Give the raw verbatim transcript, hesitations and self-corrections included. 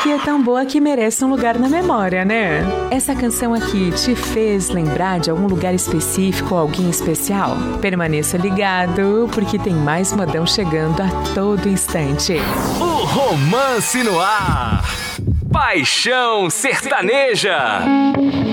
que é tão boa que merece um lugar na memória, né? Essa canção aqui te fez lembrar de algum lugar específico ou alguém especial? Permaneça ligado, porque tem mais modão chegando a todo instante. O Romance no Ar. Paixão Sertaneja.